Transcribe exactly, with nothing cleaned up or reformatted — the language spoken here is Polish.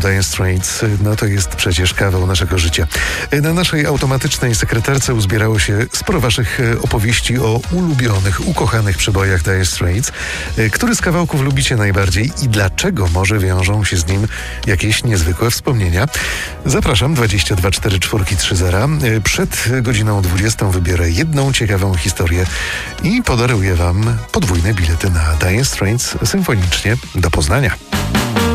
Dire Straits, no to jest przecież kawał naszego życia. Na naszej automatycznej sekreterce uzbierało się sporo waszych opowieści o ulubionych, ukochanych przebojach Dire Straits. Który z kawałków lubicie najbardziej i dlaczego może wiążą się z nim jakieś niezwykłe wspomnienia? Zapraszam, dwadzieścia dwa cztery cztery trzy zero. Przed godziną dwudziestą wybiorę jedną ciekawą historię i podaruję wam podwójne bilety na Dire Straits symfonicznie do Poznania.